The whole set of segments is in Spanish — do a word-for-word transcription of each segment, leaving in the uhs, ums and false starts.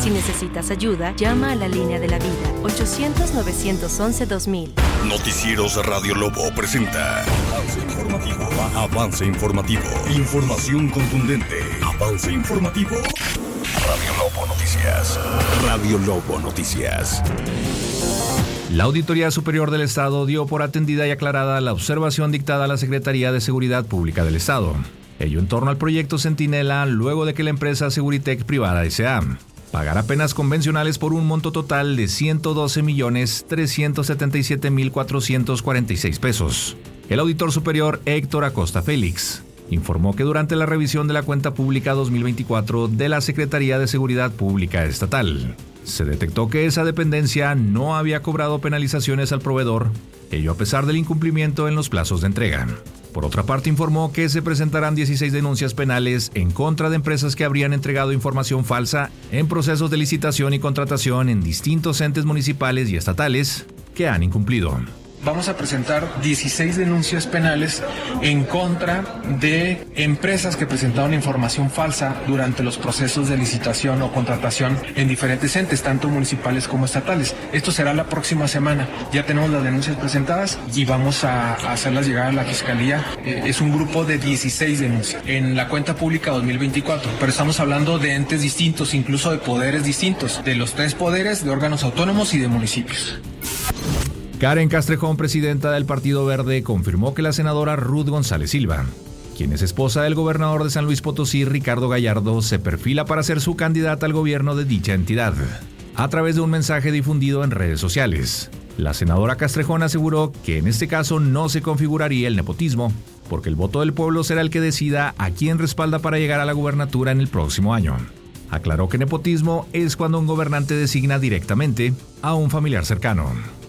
Si necesitas ayuda, llama a la línea de la vida, ochocientos, novecientos once, dos mil. Noticieros Radio Lobo presenta Avance Informativo. Avance Informativo. Información contundente. Avance Informativo. Radio Lobo Noticias. Radio Lobo Noticias. La Auditoría Superior del Estado dio por atendida y aclarada la observación dictada a la Secretaría de Seguridad Pública del Estado. Ello en torno al proyecto Centinela, luego de que la empresa Seguritech Privada S A pagara penas convencionales por un monto total de ciento doce millones trescientos setenta y siete mil cuatrocientos cuarenta y seis pesos. El auditor superior Héctor Acosta Félix informó que durante la revisión de la cuenta pública dos mil veinticuatro de la Secretaría de Seguridad Pública Estatal, se detectó que esa dependencia no había cobrado penalizaciones al proveedor, ello a pesar del incumplimiento en los plazos de entrega. Por otra parte, informó que se presentarán dieciséis denuncias penales en contra de empresas que habrían entregado información falsa en procesos de licitación y contratación en distintos entes municipales y estatales que han incumplido. Vamos a presentar dieciséis denuncias penales en contra de empresas que presentaron información falsa durante los procesos de licitación o contratación en diferentes entes, tanto municipales como estatales. Esto será la próxima semana. Ya tenemos las denuncias presentadas y vamos a, a hacerlas llegar a la Fiscalía. Eh, es un grupo de dieciséis denuncias en la cuenta pública dos mil veinticuatro, pero estamos hablando de entes distintos, incluso de poderes distintos, de los tres poderes, de órganos autónomos y de municipios. Karen Castrejón, presidenta del Partido Verde, confirmó que la senadora Ruth González Silva, quien es esposa del gobernador de San Luis Potosí, Ricardo Gallardo, se perfila para ser su candidata al gobierno de dicha entidad. A través de un mensaje difundido en redes sociales, la senadora Castrejón aseguró que en este caso no se configuraría el nepotismo, porque el voto del pueblo será el que decida a quién respalda para llegar a la gubernatura en el próximo año. Aclaró que nepotismo es cuando un gobernante designa directamente a un familiar cercano.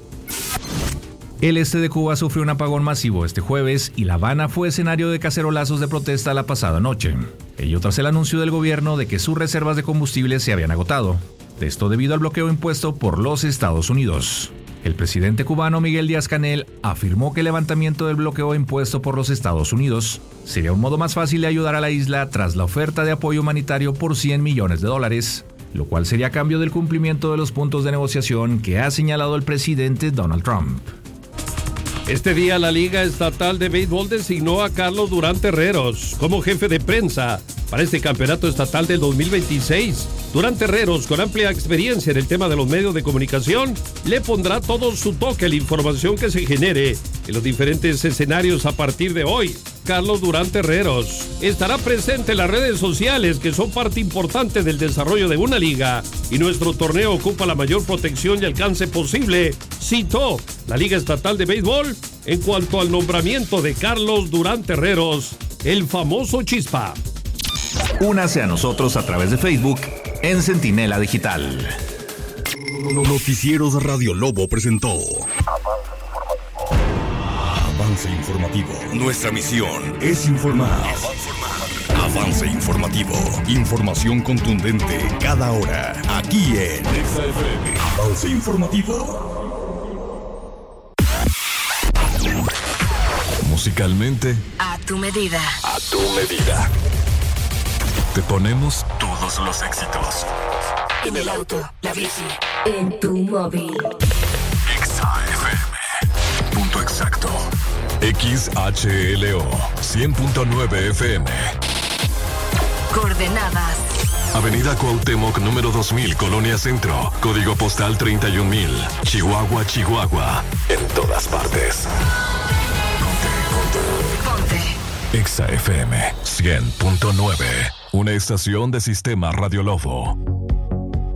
El este de Cuba sufrió un apagón masivo este jueves y La Habana fue escenario de cacerolazos de protesta la pasada noche. Ello tras el anuncio del gobierno de que sus reservas de combustible se habían agotado. Esto debido al bloqueo impuesto por los Estados Unidos. El presidente cubano Miguel Díaz-Canel afirmó que el levantamiento del bloqueo impuesto por los Estados Unidos sería un modo más fácil de ayudar a la isla tras la oferta de apoyo humanitario por cien millones de dólares, lo cual sería a cambio del cumplimiento de los puntos de negociación que ha señalado el presidente Donald Trump. Este día la Liga Estatal de Béisbol designó a Carlos Durán Terreros como jefe de prensa para este campeonato estatal del dos mil veintiséis. Durán Terreros, con amplia experiencia en el tema de los medios de comunicación, le pondrá todo su toque a la información que se genere en los diferentes escenarios a partir de hoy. Carlos Durán Terreros estará presente en las redes sociales, que son parte importante del desarrollo de una liga, y nuestro torneo ocupa la mayor protección y alcance posible, citó la Liga Estatal de Béisbol en cuanto al nombramiento de Carlos Durán Terreros, el famoso Chispa. Únase a nosotros a través de Facebook en Centinela Digital. Noticieros Radio Lobo presentó Avance Informativo. Nuestra misión es informar. Avance Informativo. Información contundente cada hora. Aquí en Exa F M. Avance Informativo. Musicalmente, A tu medida. a tu medida. Te ponemos todos los éxitos. En el auto, la bici, en tu móvil. Exa F M. Punto exacto. X H L O cien punto nueve F M. Coordenadas. Avenida Cuauhtémoc número dos mil, Colonia Centro. Código postal treinta y un mil. Chihuahua, Chihuahua. En todas partes. Ponte, ponte. Ponte. Exa F M cien punto nueve. Una estación de Sistema Radio Lobo.